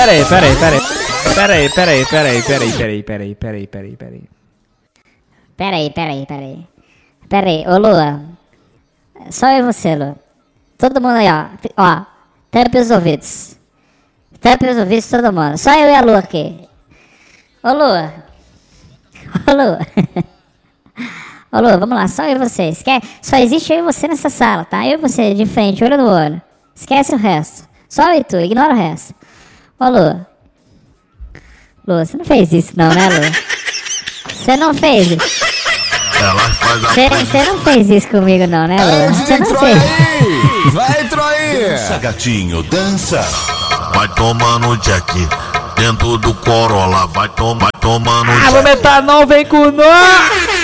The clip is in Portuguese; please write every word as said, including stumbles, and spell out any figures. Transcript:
Peraí, peraí, peraí. Peraí, peraí, peraí, peraí, peraí, peraí, peraí, peraí, peraí. Peraí, peraí, peraí. Peraí, ô Lua. Só eu e você, Lua. Todo mundo aí, ó. Ó, tampe os ouvidos. Tampe os ouvidos todo mundo. Só eu e a Lua aqui. Ô Lua. Ô Lua. Ô Lua, vamos lá, só eu e você. Esquece. Só existe eu e você nessa sala, tá? Eu e você de frente, olho no olho. Esquece o resto. Só eu e tu, ignora o resto. Ô Lua. Lua, você não fez isso não, né, Lua? Você não fez isso. Você não fez isso comigo não, né, Lua? Você não fez. Vai, Troí! Dança, gatinho, dança. Vai tomando Jack dentro do Corolla. Vai tomar, tomando Ah, vou meter não, vem com nós!